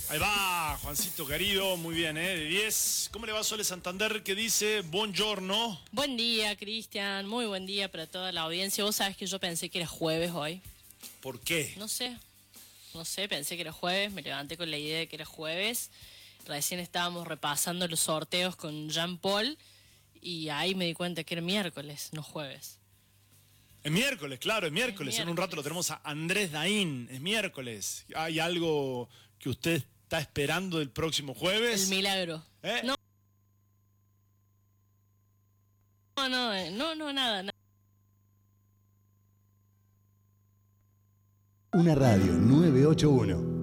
Ahí va, Juancito querido, muy bien, de 10. ¿Cómo le va Sole Santander que dice buongiorno? Buen día, Cristian, muy buen día para toda la audiencia. Vos sabés que yo pensé que era jueves hoy. ¿Por qué? No sé, pensé que era jueves, me levanté con la idea de que era jueves. Recién estábamos repasando los sorteos con Jean Paul y ahí me di cuenta que era miércoles, no jueves. Es miércoles, claro, es miércoles. En un rato lo tenemos a Andrés Daín, es miércoles. ¿Hay algo que usted está esperando del próximo jueves? El milagro. No, nada. Una radio 981.